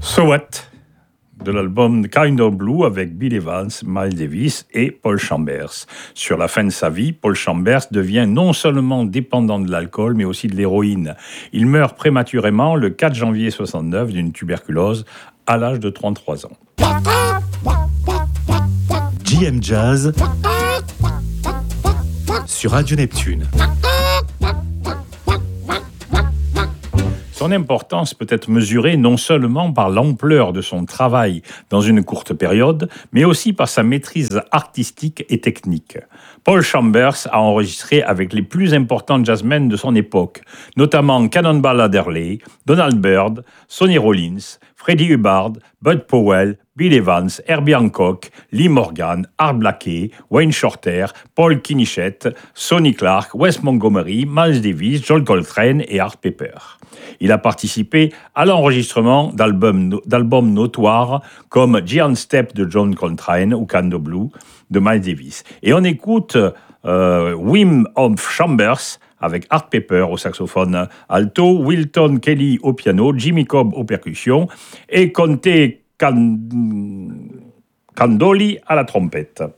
So What, de l'album Kind of Blue avec Bill Evans, Miles Davis et Paul Chambers. Sur la fin de sa vie, Paul Chambers devient non seulement dépendant de l'alcool, mais aussi de l'héroïne. Il meurt prématurément le 4 janvier 69 d'une tuberculose à l'âge de 33 ans. JM Jazz sur Radio Neptune. Son importance peut être mesurée non seulement par l'ampleur de son travail dans une courte période, mais aussi par sa maîtrise artistique et technique. Paul Chambers a enregistré avec les plus importants jazzmen de son époque, notamment Cannonball Adderley, Donald Byrd, Sonny Rollins, Freddie Hubbard, Bud Powell, Bill Evans, Herbie Hancock, Lee Morgan, Art Blakey, Wayne Shorter, Paul Kinichette, Sonny Clark, Wes Montgomery, Miles Davis, John Coltrane et Art Pepper. Il a participé à l'enregistrement d'albums notoires comme Giant Step de John Coltrane ou Kind of Blue de Miles Davis. Et on écoute Wim of Chambers avec Art Pepper au saxophone alto, Wilton Kelly au piano, Jimmy Cobb aux percussions et Conte Candoli à la trompette.